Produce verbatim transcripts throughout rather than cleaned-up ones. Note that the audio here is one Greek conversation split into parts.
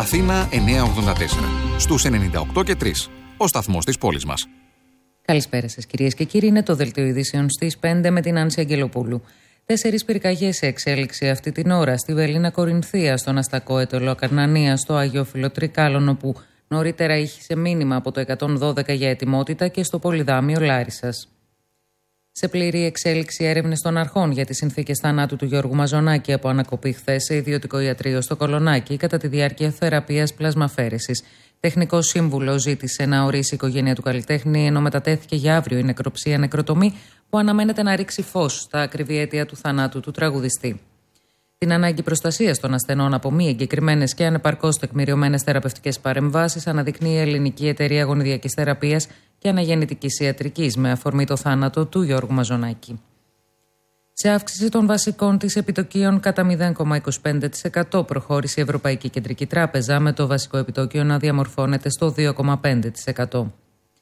Αθήνα εννιακόσια ογδόντα τέσσερα, στους ενενήντα οκτώ και τρία, ο σταθμός της πόλης μας. Καλησπέρα σας κυρίες και κύριοι, είναι το δελτίο ειδήσεων στις πέντε με την Άνση Αγγελοπούλου. Τέσσερις πυρκαγιές σε εξέλιξη αυτή την ώρα στη Βελίνα Κορινθία, στον Αστακό Έτωλο Ακαρνανία, στο Αγιόφυλο Τρικάλων, όπου νωρίτερα είχε μήνυμα από το εκατόν δώδεκα για ετοιμότητα, και στο Πολυδάμιο Λάρισσας. Σε πλήρη εξέλιξη έρευνες των αρχών για τις συνθήκες θανάτου του Γιώργου Μαζονάκη από ανακοπή χθες σε ιδιωτικό ιατρείο στο Κολονάκι κατά τη διάρκεια θεραπείας πλασμαφέρεσης. Τεχνικός σύμβουλος ζήτησε να ορίσει η οικογένεια του καλλιτέχνη, ενώ μετατέθηκε για αύριο η νεκροψία νεκροτομή που αναμένεται να ρίξει φως στα ακριβή αίτια του θανάτου του τραγουδιστή. Την ανάγκη προστασίας των ασθενών από μη εγκεκριμένες και ανεπαρκώς τεκμηριωμένες θεραπευτικές παρεμβάσεις αναδεικνύει η Ελληνική Εταιρεία Γονιδιακής Θεραπείας και Αναγεννητικής Ιατρικής με αφορμή το θάνατο του Γιώργου Μαζονάκη. Σε αύξηση των βασικών της επιτοκίων κατά μηδέν κόμμα είκοσι πέντε τοις εκατό προχώρησε η Ευρωπαϊκή Κεντρική Τράπεζα, με το βασικό επιτόκιο να διαμορφώνεται στο δύο κόμμα πέντε τοις εκατό.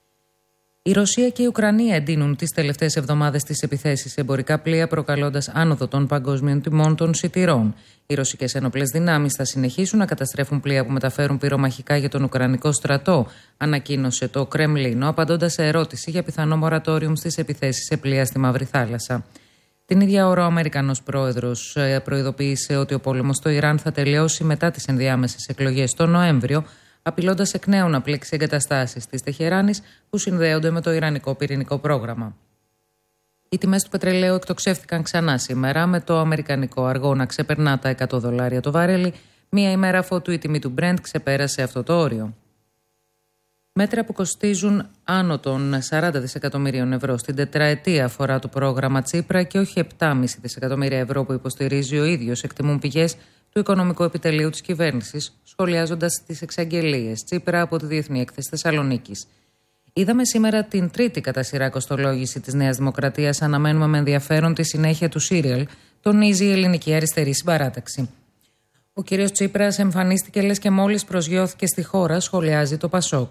Η Ρωσία και η Ουκρανία εντείνουν τις τελευταίες εβδομάδες τις επιθέσεις σε εμπορικά πλοία, προκαλώντας άνοδο των παγκόσμιων τιμών των σιτηρών. Οι ρωσικές ενόπλες δυνάμεις θα συνεχίσουν να καταστρέφουν πλοία που μεταφέρουν πυρομαχικά για τον Ουκρανικό στρατό, ανακοίνωσε το Κρεμλίνο, απαντώντας σε ερώτηση για πιθανό μορατόριουμ στις επιθέσεις σε πλοία στη Μαύρη Θάλασσα. Την ίδια ώρα, ο Αμερικανός πρόεδρος προειδοποίησε ότι ο πόλεμος στο Ιράν θα τελειώσει μετά τις ενδιάμεσες εκλογές τον Νοέμβριο, απειλώντας εκ νέου να πλήξει εγκαταστάσεις της Τεχεράνης που συνδέονται με το Ιρανικό πυρηνικό πρόγραμμα. Οι τιμές του πετρελαίου εκτοξεύτηκαν ξανά σήμερα, με το αμερικανικό αργό να ξεπερνά τα εκατό δολάρια το βάρελι, μία ημέρα αφότου η τιμή του Brent ξεπέρασε αυτό το όριο. Μέτρα που κοστίζουν άνω των σαράντα δισεκατομμυρίων ευρώ στην τετραετία αφορά το πρόγραμμα Τσίπρα και όχι επτά κόμμα πέντε δισεκατομμύρια ευρώ που υποστηρίζει ο ίδιος, εκτιμούν πηγές του Οικονομικού Επιτελείου της κυβέρνησης, σχολιάζοντας τις εξαγγελίες Τσίπρα από τη Διεθνή Έκθεση Θεσσαλονίκης. Είδαμε σήμερα την τρίτη κατά σειρά κοστολόγηση της Νέας Δημοκρατίας. Αναμένουμε με ενδιαφέρον τη συνέχεια του σύριαλ, τονίζει η Ελληνική Αριστερή Συμπαράταξη. Ο κ. Τσίπρας εμφανίστηκε λες και μόλις προσγειώθηκε στη χώρα, σχολιάζει το Πασόκ.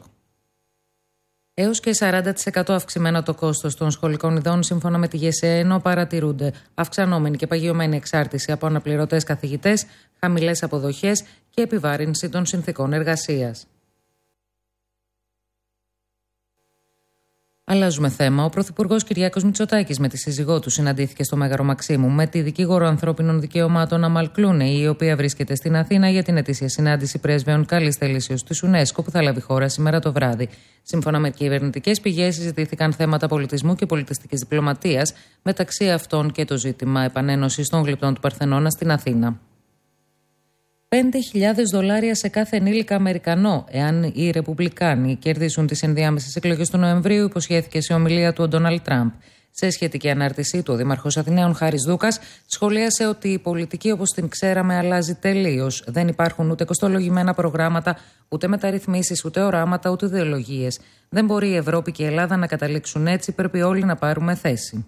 Έως και σαράντα τοις εκατό αυξημένο το κόστος των σχολικών ειδών, σύμφωνα με τη ΓΕΣΕ, ενώ παρατηρούνται αυξανόμενη και παγιωμένη εξάρτηση από αναπληρωτές καθηγητές, χαμηλές αποδοχές και επιβάρυνση των συνθηκών εργασίας. Αλλάζουμε θέμα. Ο Πρωθυπουργός Κυριάκος Μητσοτάκης με τη σύζυγό του συναντήθηκε στο Μέγαρο Μαξίμου με τη δικήγορο ανθρώπινων δικαιωμάτων Αμάλ Κλούνεϊ, η οποία βρίσκεται στην Αθήνα για την ετήσια συνάντηση πρέσβεων καλής θελήσεως της UNESCO που θα λάβει χώρα σήμερα το βράδυ. Σύμφωνα με κυβερνητικές πηγές, συζητήθηκαν θέματα πολιτισμού και πολιτιστικής διπλωματίας, μεταξύ αυτών και το ζήτημα επανένωσης των γλυπτών του Παρθενώνα στην Αθήνα. πέντε χιλιάδες δολάρια σε κάθε ενήλικα Αμερικανό, εάν οι Ρεπουμπλικάνοι κερδίσουν τις ενδιάμεσες εκλογές του Νοεμβρίου, υποσχέθηκε σε ομιλία του ο Ντόναλντ Τραμπ. Σε σχετική ανάρτησή του, ο Δήμαρχος Αθηναίων Χάρης Δούκας σχολίασε ότι η πολιτική όπως την ξέραμε αλλάζει τελείως. Δεν υπάρχουν ούτε κοστολογημένα προγράμματα, ούτε μεταρρυθμίσεις, ούτε οράματα, ούτε ιδεολογίες. Δεν μπορεί η Ευρώπη και η Ελλάδα να καταλήξουν έτσι, πρέπει όλοι να πάρουμε θέση.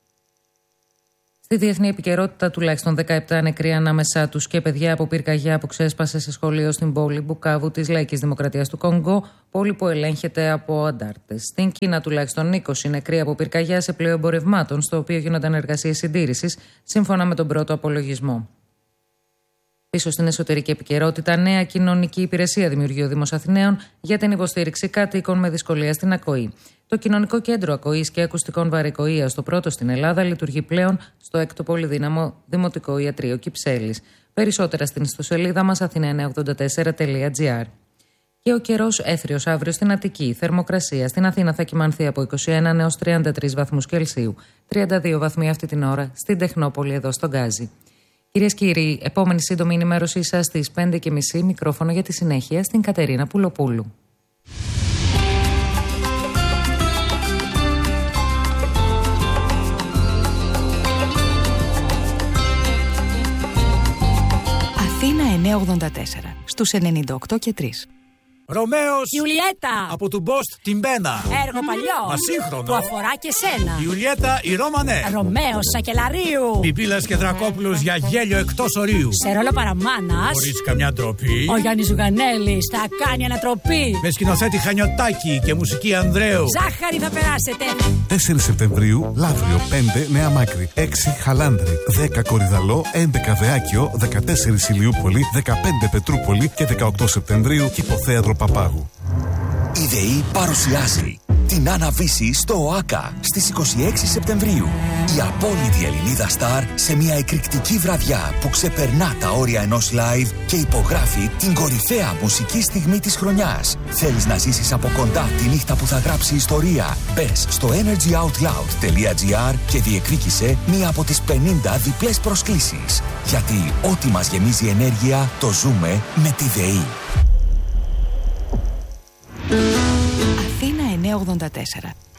Στη διεθνή επικαιρότητα, τουλάχιστον δεκαεπτά νεκροί ανάμεσά τους και παιδιά από πυρκαγιά που ξέσπασε σε σχολείο στην πόλη Μπουκάβου της Λαϊκής Δημοκρατίας του Κονγκό, πόλη που ελέγχεται από αντάρτες. Στην Κίνα, τουλάχιστον είκοσι νεκροί από πυρκαγιά σε πλοίο εμπορευμάτων, στο οποίο γίνονταν εργασίες συντήρησης, σύμφωνα με τον πρώτο απολογισμό. Πίσω στην εσωτερική επικαιρότητα, νέα κοινωνική υπηρεσία δημιουργεί ο Δήμος Αθηναίων για την υποστήριξη κατοίκων με δυσκολία στην ακοή. Το Κοινωνικό Κέντρο Ακοής και Ακουστικών Βαρικοείας, το πρώτο στην Ελλάδα, λειτουργεί πλέον στο έκτο πολυδύναμο Δημοτικό Ιατρείο Κυψέλης. Περισσότερα στην ιστοσελίδα μας αθήνα εννιακόσια ογδόντα τέσσερα τελεία τζι άρ. Και ο καιρός έθριος αύριο στην Αττική. Η θερμοκρασία στην Αθήνα θα κυμανθεί από είκοσι ένα έως τριάντα τρεις βαθμούς Κελσίου. τριάντα δύο βαθμοί αυτή την ώρα στην Τεχνόπολη εδώ στον Γκάζι. Κυρίες και κύριοι, επόμενη σύντομη ενημέρωσή σας στις πέντε και μισή, μικρόφωνο για τη συνέχεια στην Κατερίνα Πουλοπούλου. Αθήνα εννιακόσια ογδόντα τέσσερα, στους ενενήντα οκτώ και τρία. Ρωμαίος. Ιουλιέτα. Από του Μπόστ την Πένα. Έργο παλιό. Ασύγχρονο. Που αφορά και σένα. Ιουλιέτα η Ρώμανε. Ρωμαίος Σακελαρίου. Πιπίλας και Δρακόπουλος για γέλιο εκτός ορίου. Σε ρόλο παραμάνας. Χωρίς καμιά ντροπή. Ο Γιάννης Ζουγανέλης θα κάνει ανατροπή. Με σκηνοθέτη Χανιωτάκη και μουσική Ανδρέου. Ζάχαρη θα περάσετε. τέσσερις Σεπτεμβρίου, Λαύριο, πέντε Νέα Μάκρη, έξι Χαλάνδρη, δέκα Κορυδαλό, έντεκα Δεάκιο, δεκατέσσερα Ηλιούπολη, δεκαπέντε Πετρούπολη και δεκαοκτώ Σεπτεμβρίου Κηποθέατρο Παπάγου. Η ΔΕΗ παρουσιάζει την Άννα Βύση στο ΟΑΚΑ στις είκοσι έξι Σεπτεμβρίου. Η απόλυτη Ελληνίδα στάρ σε μια εκρηκτική βραδιά που ξεπερνά τα όρια ενός live και υπογράφει την κορυφαία μουσική στιγμή της χρονιάς. Θέλεις να ζήσεις από κοντά τη νύχτα που θα γράψει ιστορία? Μπες στο energyoutloud.gr και διεκδίκησε μία από τις πενήντα διπλές προσκλήσεις. Γιατί ό,τι μας γεμίζει ενέργεια το ζούμε με τη ΔΕΗ. Αθήνα εννιακόσια ογδόντα τέσσερα.